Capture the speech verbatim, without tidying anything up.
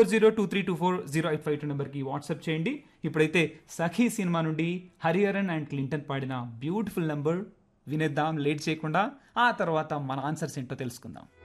Four zero two three two four zero eight five two నెంబర్కి WhatsApp చేయండి. ఇప్పుడైతే సఖీ cinema నుండి హరిహరన్ అండ్ క్లింటన్ పాడిన బ్యూటిఫుల్ నెంబర్ వినేద్దాం లేట్ చేయకుండా. ఆ తర్వాత మన ఆన్సర్స్ ఏంటో తెలుసుకుందాం.